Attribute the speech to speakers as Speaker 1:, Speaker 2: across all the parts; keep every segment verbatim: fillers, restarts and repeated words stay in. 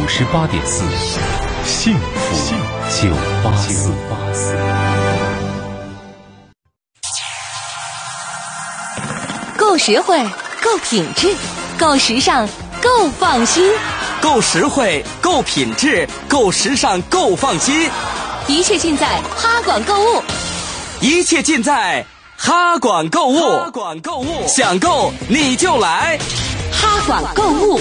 Speaker 1: 九十八点四，幸福九八四。
Speaker 2: 够实惠，够品质，够时尚，够放心。
Speaker 3: 够实惠，够品质，够时尚，够放心。
Speaker 2: 一切尽在哈管购物，
Speaker 3: 一切尽在哈管购物。哈管购物，想购你就来
Speaker 2: 哈管购物。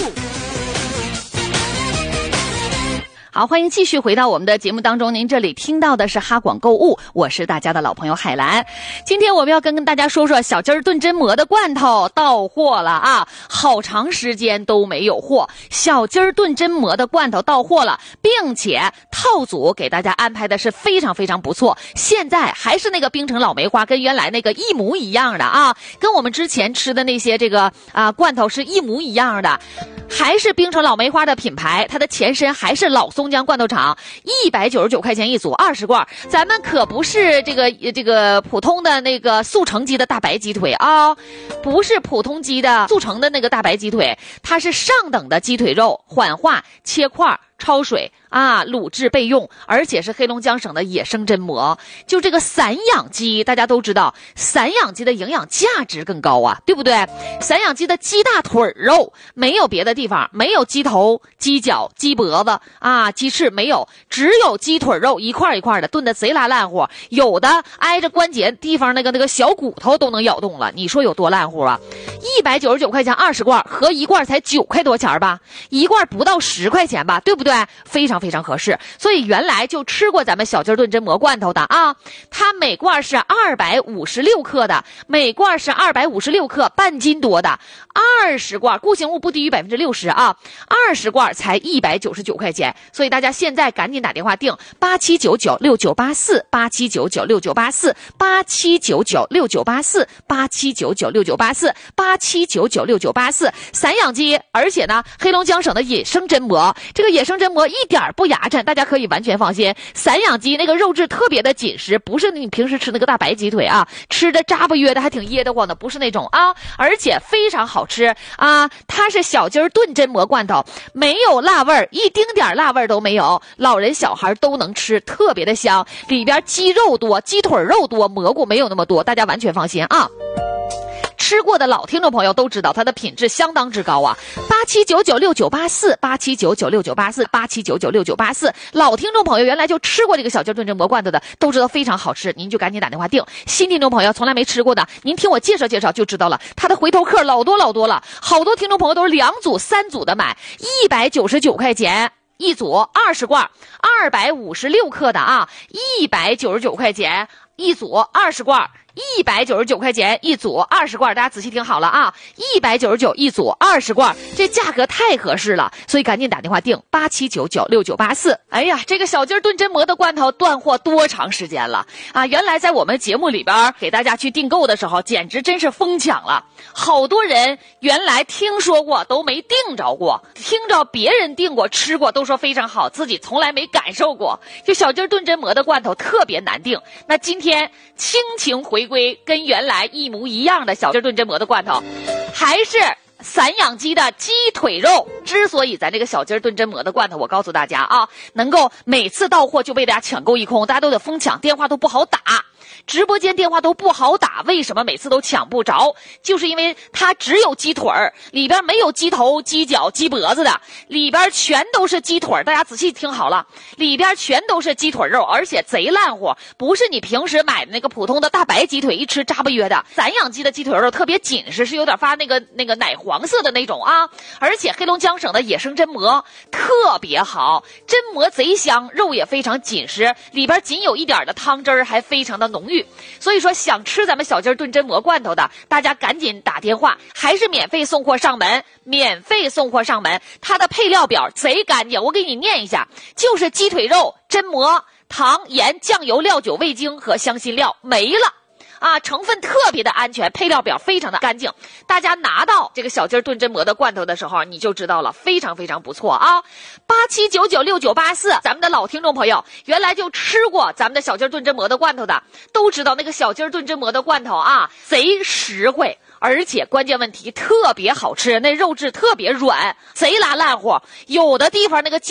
Speaker 4: 好，欢迎继续回到我们的节目当中。您这里听到的是哈管购物，我是大家的老朋友海兰。今天我们要跟大家说说小鸡儿炖榛蘑的罐头到货了啊！好长时间都没有货，小鸡儿炖榛蘑的罐头到货了，并且套组给大家安排的是非常非常不错。现在还是那个冰城老梅花，跟原来那个一模一样的啊，跟我们之前吃的那些这个啊罐头是一模一样的。还是冰城老梅花的品牌，它的前身还是老松江罐头厂，一百九十九块钱一组，二十罐。咱们可不是这个这个普通的那个速成鸡的大白鸡腿啊，不是普通鸡的速成的那个大白鸡腿，它是上等的鸡腿肉，缓化切块。焯水啊，卤制备用，而且是黑龙江省的野生榛蘑。就这个散养鸡，大家都知道，散养鸡的营养价值更高啊，对不对？散养鸡的鸡大腿肉没有别的地方，没有鸡头、鸡脚、鸡脖子啊、鸡翅没有，只有鸡腿肉一块一块的，炖的贼拉烂乎，有的挨着关节地方那个那个小骨头都能咬动了，你说有多烂乎啊？一百九十九块钱二十罐，合一罐才九块多钱吧，一罐不到十块钱吧，对不对？非常非常合适。所以原来就吃过咱们小鸡炖榛蘑罐头的啊，它每罐是二百五十六克的，每罐是二百五十六克，半斤多的，二十罐固形物不低于百分之六十啊，二十罐才一百九十九块钱。所以大家现在赶紧打电话订八七九九六九八四八七九九六九八四八七九九六九八四八七九九六九八四八七九九六九八四散养鸡，而且呢，黑龙江省的野生榛蘑，这个野生榛蘑一点不牙碜，大家可以完全放心。散养鸡那个肉质特别的紧实，不是你平时吃那个大白鸡腿啊，吃的扎不约的，还挺噎得慌的，不是那种啊，而且非常好吃啊。它是小鸡炖榛蘑罐头，没有辣味儿，一丁点辣味儿都没有，老人小孩都能吃，特别的香。里边鸡肉多，鸡腿肉多，蘑菇没有那么多，大家完全放心啊。吃过的老听众朋友都知道它的品质相当之高啊！八七九九六九八四八七九九六九八四八七九九六九八四，老听众朋友原来就吃过这个小鸡炖榛蘑罐头的，都知道非常好吃，您就赶紧打电话订。新听众朋友从来没吃过的，您听我介绍介绍就知道了，它的回头客老多老多了，好多听众朋友都是两组三组的买，一百九十九块钱一组，二十罐，二百五十六克的啊，一百九十九块钱一组，二十罐。一百九十九块钱一组，二十罐，大家仔细听好了啊！一百九十九一组，二十罐，这价格太合适了，所以赶紧打电话订八七九九六九八四。哎呀，这个小鸡炖榛蘑的罐头断货多长时间了啊？原来在我们节目里边给大家去订购的时候，简直真是疯抢了，好多人原来听说过都没订着过，听着别人订过吃过都说非常好，自己从来没感受过。就小鸡炖榛蘑的罐头特别难订，那今天倾情回。回归跟原来一模一样的小鸡炖榛蘑的罐头，还是散养鸡的鸡腿肉。之所以咱这个小鸡炖榛蘑的罐头，我告诉大家啊，能够每次到货就被大家抢购一空，大家都得疯抢，电话都不好打，直播间电话都不好打，为什么每次都抢不着？就是因为它只有鸡腿儿，里边没有鸡头、鸡脚、鸡脖子的，里边全都是鸡腿儿。大家仔细听好了，里边全都是鸡腿肉，而且贼烂乎，不是你平时买的那个普通的大白鸡腿，一吃扎不约的。散养鸡的鸡腿肉特别紧实，是有点发那个那个奶黄色的那种啊，而且黑龙江省的野生榛蘑特别好，榛蘑贼香，肉也非常紧实，里边仅有一点的汤汁儿，还非常的浓郁。所以说想吃咱们小鸡炖榛蘑罐头的，大家赶紧打电话，还是免费送货上门，免费送货上门。它的配料表贼干净，我给你念一下，就是鸡腿肉、榛蘑、糖、盐、酱油、料酒、味精和香辛料，没了。啊，成分特别的安全，配料表非常的干净。大家拿到这个小鸡炖榛蘑的罐头的时候，你就知道了，非常非常不错啊！八七九九六九八四，咱们的老听众朋友，原来就吃过咱们的小鸡炖榛蘑的罐头的，都知道那个小鸡炖榛蘑的罐头啊，贼实惠。而且关键问题特别好吃，那肉质特别软，贼拉烂乎，有的地方那个鸡